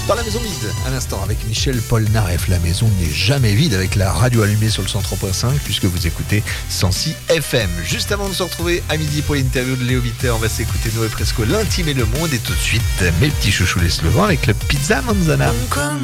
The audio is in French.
Dans la maison vide, à l'instant avec Michel Polnareff. La maison n'est jamais vide avec la radio allumée sur le 103.5 puisque vous écoutez 106 FM. Juste avant de se retrouver à midi pour l'interview de Léo Witter, on va s'écouter Noé Fresco, l'intime et le monde. Et tout de suite, mes petits chouchous les Slovens avec le Pizza Manzana.